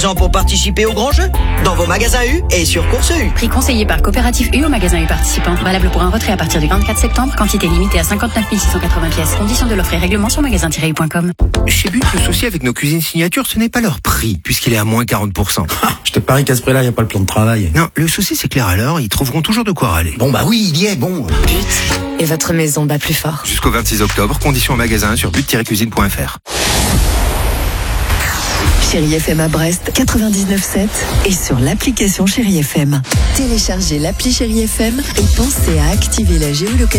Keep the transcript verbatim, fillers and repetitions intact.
Pour participer au grand jeu, dans vos magasins U et sur Course U. Prix conseillé par Coopérative U au magasin U participant. Valable pour un retrait à partir du vingt-quatre septembre. Quantité limitée à cinquante-neuf mille six cent quatre-vingts pièces. Conditions de l'offre et règlement sur magasin tiret u point com. Chez But, le souci avec nos cuisines signatures, ce n'est pas leur prix, puisqu'il est à moins quarante pour cent. Ah, je te parie qu'à ce prix-là, il n'y a pas le plan de travail. Non, le souci c'est que les râleurs, ils trouveront toujours de quoi râler. Bon bah oui, il y est, bon. But. Et votre maison bat plus fort. Jusqu'au vingt-six octobre, conditions en magasin sur but tiret cuisine point f r. Chérie F M à Brest, quatre-vingt-dix-neuf sept et sur l'application Chérie F M. Téléchargez l'appli Chérie F M et pensez à activer la géolocalisation.